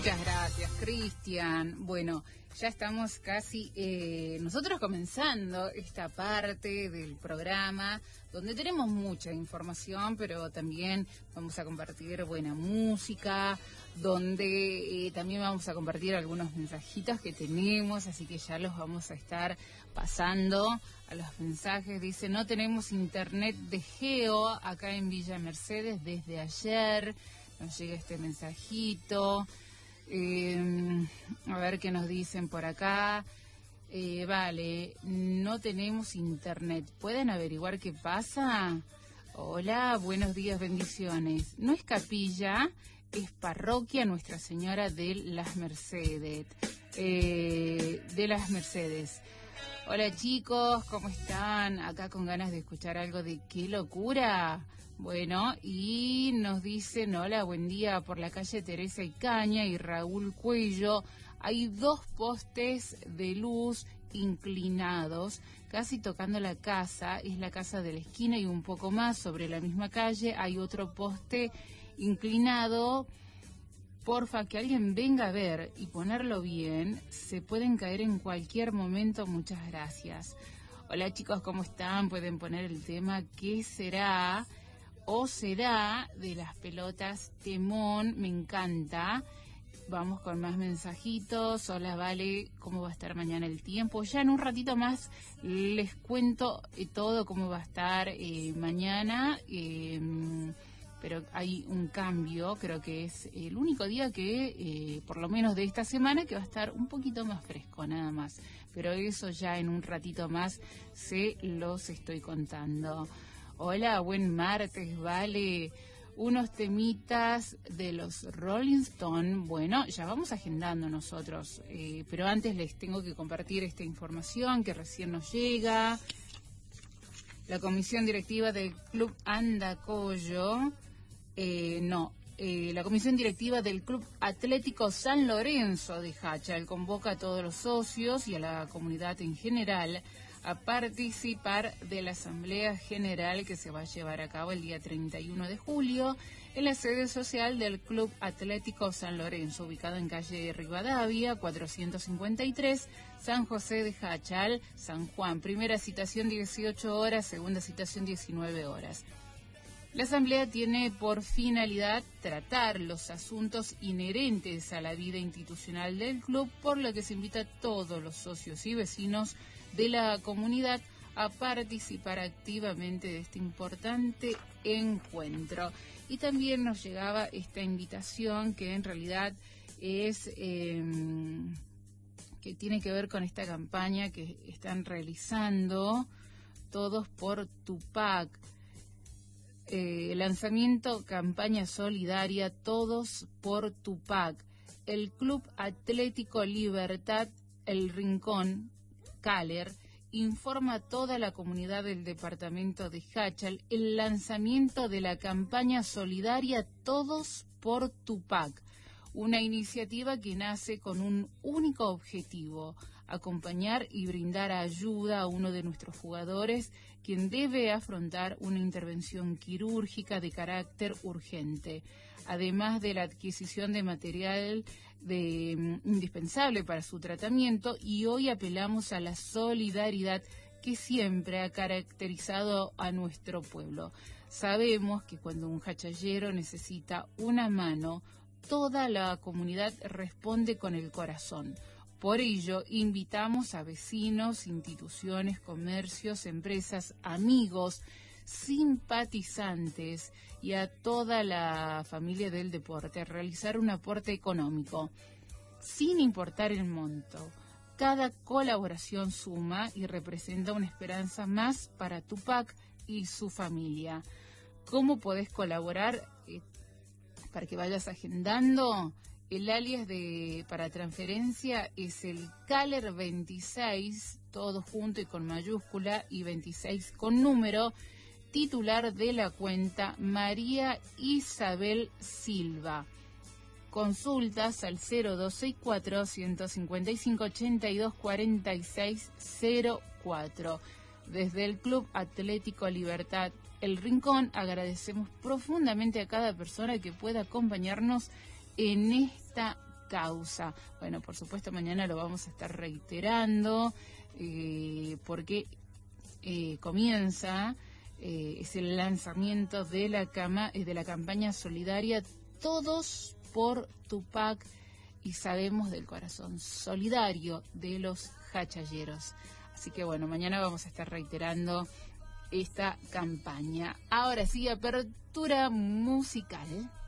Muchas gracias, Cristian. Bueno, ya estamos casi nosotros comenzando esta parte del programa donde tenemos mucha información, pero también vamos a compartir buena música, donde también vamos a compartir algunos mensajitos que tenemos, así que ya los vamos a estar pasando a los mensajes. Dice, no tenemos internet de Geo acá en Villa Mercedes desde ayer. Nos llega este mensajito. A ver qué nos dicen por acá. Vale, no tenemos internet. ¿Pueden averiguar qué pasa? Hola, buenos días, bendiciones. No es capilla, es parroquia Nuestra Señora de las Mercedes. Hola chicos, ¿cómo están? Acá con ganas de escuchar algo de Qué Locura. Bueno, y nos dicen, hola, buen día, por la calle Teresa Icaña y Raúl Cuello hay 2 postes de luz inclinados, casi tocando la casa, es la casa de la esquina y un poco más sobre la misma calle hay otro poste inclinado. Porfa, que alguien venga a ver y ponerlo bien, se pueden caer en cualquier momento, muchas gracias. Hola chicos, ¿cómo están? Pueden poner el tema ¿Qué será? O será de las pelotas Temón, me encanta. Vamos con más mensajitos. Hola, Vale, ¿cómo va a estar mañana el tiempo? Ya en un ratito más les cuento todo cómo va a estar mañana, pero hay un cambio, creo que es el único día que, por lo menos de esta semana, que va a estar un poquito más fresco, nada más. Pero eso ya en un ratito más se los estoy contando. Hola, buen martes, Vale. Unos temitas de los Rolling Stones. Bueno, ya vamos agendando nosotros, pero antes les tengo que compartir esta información que recién nos llega. La comisión directiva del Club Andacollo, la comisión directiva del Club Atlético San Lorenzo de Jáchal convoca a todos los socios y a la comunidad en general a participar de la Asamblea General que se va a llevar a cabo el día 31 de julio en la sede social del Club Atlético San Lorenzo, ubicado en calle Rivadavia, 453, San José de Jáchal, San Juan. Primera citación 18 horas, segunda citación 19 horas. La Asamblea tiene por finalidad tratar los asuntos inherentes a la vida institucional del club, por lo que se invita a todos los socios y vecinos de la comunidad a participar activamente de este importante encuentro. Y también nos llegaba esta invitación que en realidad es que tiene que ver con esta campaña que están realizando Todos por Tupac. Lanzamiento campaña solidaria Todos por Tupac. El Club Atlético Libertad El Rincón, Caler, informa a toda la comunidad del departamento de Jáchal el lanzamiento de la campaña solidaria Todos por Tupac, una iniciativa que nace con un único objetivo: acompañar y brindar ayuda a uno de nuestros jugadores, quien debe afrontar una intervención quirúrgica de carácter urgente, además de la adquisición de material indispensable para su tratamiento, y hoy apelamos a la solidaridad que siempre ha caracterizado a nuestro pueblo. Sabemos que cuando un jachallero necesita una mano, toda la comunidad responde con el corazón. Por ello, invitamos a vecinos, instituciones, comercios, empresas, amigos, simpatizantes y a toda la familia del deporte a realizar un aporte económico, sin importar el monto. Cada colaboración suma y representa una esperanza más para Tupac y su familia. ¿Cómo podés colaborar? Para que vayas agendando, el alias para transferencia es el Caler 26, todo junto y con mayúscula, y 26 con número, titular de la cuenta María Isabel Silva. Consultas al 0264-155-8246-04. Desde el Club Atlético Libertad El Rincón agradecemos profundamente a cada persona que pueda acompañarnos en esta causa. Bueno, por supuesto mañana lo vamos a estar reiterando porque comienza es el lanzamiento de la campaña solidaria Todos por Tupac, y sabemos del corazón solidario de los hachalleros. Así que bueno, mañana vamos a estar reiterando esta campaña. Ahora sí, apertura musical.